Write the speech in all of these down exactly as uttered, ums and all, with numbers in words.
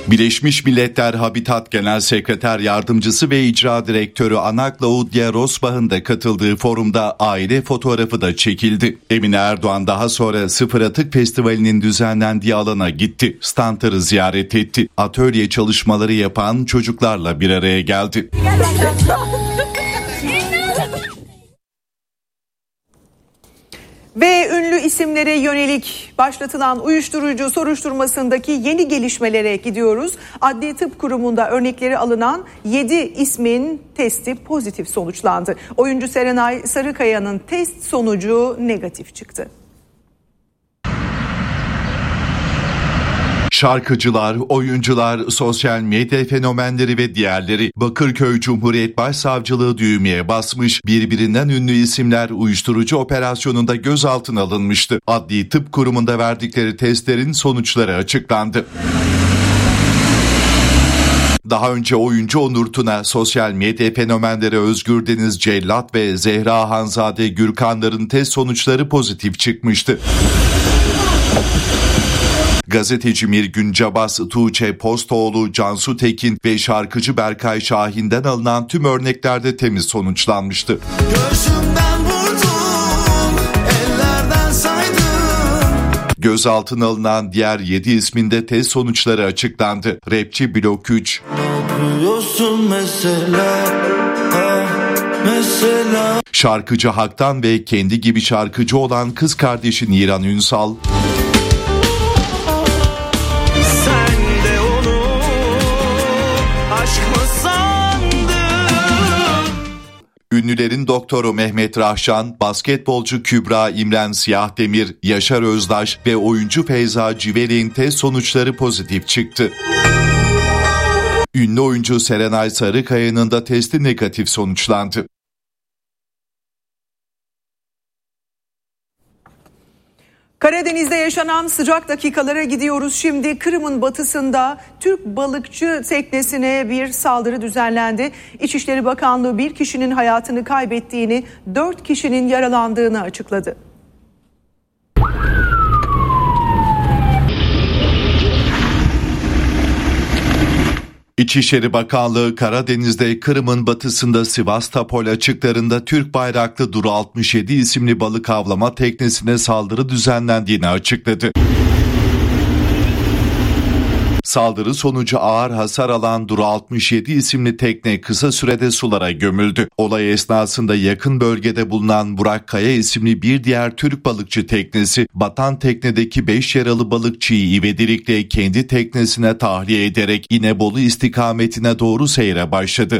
Birleşmiş Milletler Habitat Genel Sekreter Yardımcısı ve İcra Direktörü Anna Claudia Rosbach'ın da katıldığı forumda aile fotoğrafı da çekildi. Emine Erdoğan daha sonra Sıfır Atık Festivali'nin düzenlendiği alana gitti. Standları ziyaret etti. Atölye çalışmaları yapan çocuklarla bir araya geldi. Ve ünlü isimlere yönelik başlatılan uyuşturucu soruşturmasındaki yeni gelişmelere gidiyoruz. Adli Tıp Kurumu'nda örnekleri alınan yedi ismin testi pozitif sonuçlandı. Oyuncu Serenay Sarıkaya'nın test sonucu negatif çıktı. Şarkıcılar, oyuncular, sosyal medya fenomenleri ve diğerleri Bakırköy Cumhuriyet Başsavcılığı düğmeye basmış, birbirinden ünlü isimler uyuşturucu operasyonunda gözaltına alınmıştı. Adli Tıp Kurumu'nda verdikleri testlerin sonuçları açıklandı. Daha önce oyuncu Onur Tuna, sosyal medya fenomenleri Özgür Deniz Cellat ve Zehra Hanzade Gürkanlar'ın test sonuçları pozitif çıkmıştı. Gazeteci Mirgün Cabas, Tuğçe Postoğlu, Cansu Tekin ve şarkıcı Berkay Şahin'den alınan tüm örneklerde temiz sonuçlanmıştı. Vurdum, ellerden gözaltına alınan diğer yedi isminde test sonuçları açıklandı. Rapçi Blok üç, mesela, ha, mesela. Şarkıcı Hak'tan ve kendi gibi şarkıcı olan kız kardeşi Niran Ünsal, ünlülerin doktoru Mehmet Rahşan, basketbolcu Kübra İmren Siyahdemir, Yaşar Özdaş ve oyuncu Feyza Civelek'in test sonuçları pozitif çıktı. Ünlü oyuncu Serenay Sarıkaya'nın da testi negatif sonuçlandı. Karadeniz'de yaşanan sıcak dakikalara gidiyoruz. Şimdi Kırım'ın batısında Türk balıkçı teknesine bir saldırı düzenlendi. İçişleri Bakanlığı bir kişinin hayatını kaybettiğini, dört kişinin yaralandığını açıkladı. İçişleri Bakanlığı Karadeniz'de Kırım'ın batısında Sivastopol açıklarında Türk bayraklı Duru altmış yedi isimli balık avlama teknesine saldırı düzenlendiğini açıkladı. Saldırı sonucu ağır hasar alan Duru altmış yedi isimli tekne kısa sürede sulara gömüldü. Olay esnasında yakın bölgede bulunan Burak Kaya isimli bir diğer Türk balıkçı teknesi, batan teknedeki beş yaralı balıkçıyı ivedilikle kendi teknesine tahliye ederek İnebolu istikametine doğru seyre başladı.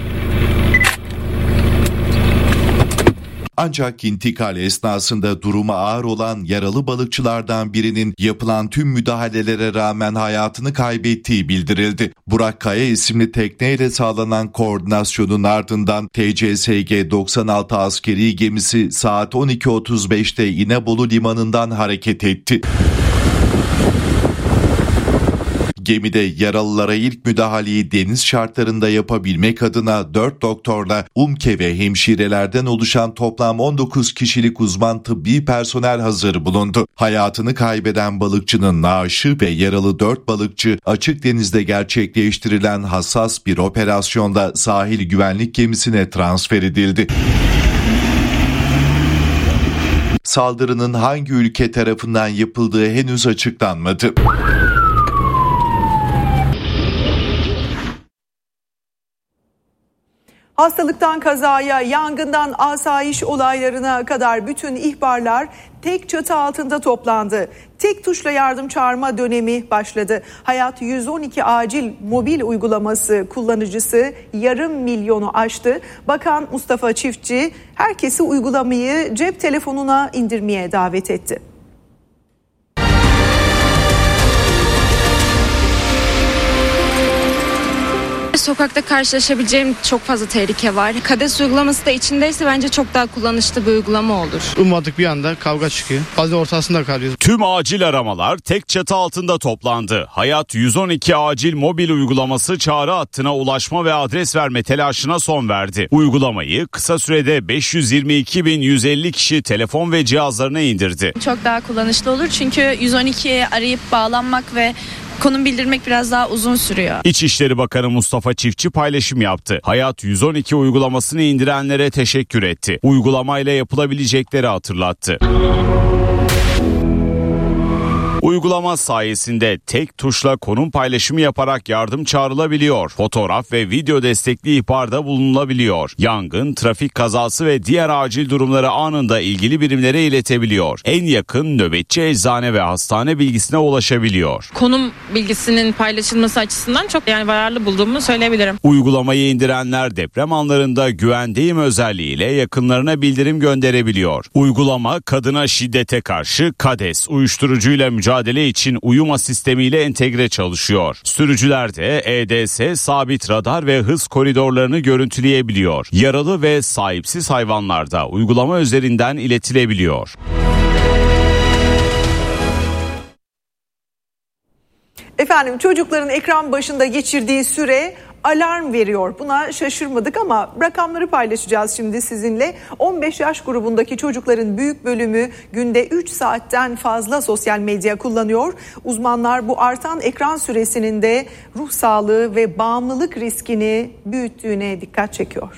Ancak intikal esnasında durumu ağır olan yaralı balıkçılardan birinin yapılan tüm müdahalelere rağmen hayatını kaybettiği bildirildi. Burak Kaya isimli tekneyle sağlanan koordinasyonun ardından T C S G doksan altı askeri gemisi saat on iki otuz beşte İnebolu limanından hareket etti. Gemide yaralılara ilk müdahaleyi deniz şartlarında yapabilmek adına dört doktorla UMKE ve hemşirelerden oluşan toplam on dokuz kişilik uzman tıbbi personel hazır bulundu. Hayatını kaybeden balıkçının naaşı ve yaralı dört balıkçı açık denizde gerçekleştirilen hassas bir operasyonda sahil güvenlik gemisine transfer edildi. Saldırının hangi ülke tarafından yapıldığı henüz açıklanmadı. Hastalıktan kazaya, yangından asayiş olaylarına kadar bütün ihbarlar tek çatı altında toplandı. Tek tuşla yardım çağırma dönemi başladı. Hayat yüz on iki acil mobil uygulaması kullanıcısı yarım milyonu aştı. Bakan Mustafa Çiftçi herkesi uygulamayı cep telefonuna indirmeye davet etti. Sokakta karşılaşabileceğim çok fazla tehlike var. KADES uygulaması da içindeyse bence çok daha kullanışlı bir uygulama olur. Ummadık bir anda kavga çıkıyor. Bazen ortasında kalıyoruz. Tüm acil aramalar tek çatı altında toplandı. Hayat yüz on iki acil mobil uygulaması çağrı hattına ulaşma ve adres verme telaşına son verdi. Uygulamayı kısa sürede beş yüz yirmi iki bin yüz elli kişi telefon ve cihazlarına indirdi. Çok daha kullanışlı olur çünkü yüz on ikiye arayıp bağlanmak ve konum bildirmek biraz daha uzun sürüyor. İçişleri Bakanı Mustafa Çiftçi paylaşım yaptı. Hayat yüz on iki uygulamasını indirenlere teşekkür etti. Uygulamayla yapılabilecekleri hatırlattı. Uygulama sayesinde tek tuşla konum paylaşımı yaparak yardım çağrılabiliyor. Fotoğraf ve video destekli ihbarda bulunulabiliyor. Yangın, trafik kazası ve diğer acil durumları anında ilgili birimlere iletebiliyor. En yakın nöbetçi eczane ve hastane bilgisine ulaşabiliyor. Konum bilgisinin paylaşılması açısından çok yani yararlı bulduğumu söyleyebilirim. Uygulamayı indirenler deprem anlarında güvendeyim özelliğiyle yakınlarına bildirim gönderebiliyor. Uygulama kadına şiddete karşı KADES uyuşturucuyla mücadele için uyuma sistemiyle entegre çalışıyor. Sürücüler de E D S, sabit radar ve hız koridorlarını görüntüleyebiliyor. Yaralı ve sahipsiz hayvanlar da uygulama üzerinden iletilebiliyor. Efendim, çocukların ekran başında geçirdiği süre alarm veriyor. Buna şaşırmadık ama rakamları paylaşacağız şimdi sizinle. on beş yaş grubundaki çocukların büyük bölümü günde üç saatten fazla sosyal medya kullanıyor. Uzmanlar bu artan ekran süresinin de ruh sağlığı ve bağımlılık riskini büyüttüğüne dikkat çekiyor.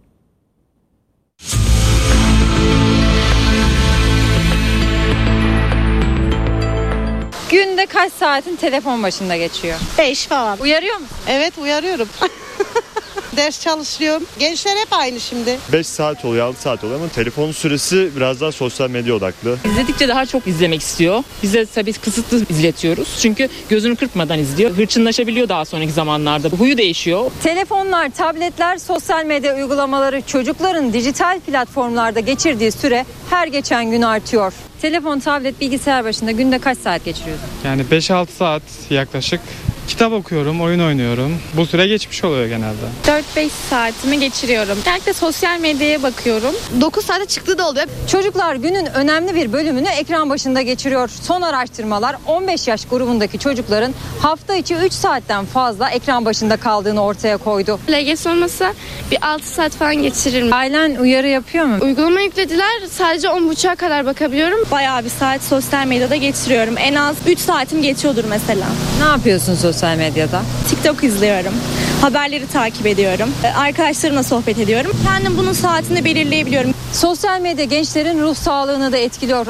Günde kaç saatin telefon başında geçiyor? beş falan. Uyarıyor musun? Evet, uyarıyorum. Ders çalışıyorum. Gençler hep aynı şimdi. beş saat oluyor, altı saat oluyor ama telefonun süresi biraz daha sosyal medya odaklı. İzledikçe daha çok izlemek istiyor. Biz de tabii kısıtlı izletiyoruz. Çünkü gözünü kırpmadan izliyor. Hırçınlaşabiliyor daha sonraki zamanlarda. Huyu değişiyor. Telefonlar, tabletler, sosyal medya uygulamaları çocukların dijital platformlarda geçirdiği süre her geçen gün artıyor. Telefon, tablet, bilgisayar başında günde kaç saat geçiriyorsun? Yani beş altı saat yaklaşık. Kitap okuyorum, oyun oynuyorum. Bu süre geçmiş oluyor genelde. dört beş saatimi geçiriyorum. Genellikle sosyal medyaya bakıyorum. dokuz saate çıktığı da oluyor. Çocuklar günün önemli bir bölümünü ekran başında geçiriyor. Son araştırmalar on beş yaş grubundaki çocukların hafta içi üç saatten fazla ekran başında kaldığını ortaya koydu. L G S olmasa bir altı saat falan geçiririm. Ailen uyarı yapıyor mu? Uygulama yüklediler. Sadece on buçuğa kadar bakabiliyorum. Bayağı bir saat sosyal medyada geçiriyorum. En az üç saatim geçiyordur mesela. Ne yapıyorsun sosyal medyada? TikTok izliyorum. Haberleri takip ediyorum. Arkadaşlarımla sohbet ediyorum. Kendim bunun saatini belirleyebiliyorum. Sosyal medya gençlerin ruh sağlığını da etkiliyor.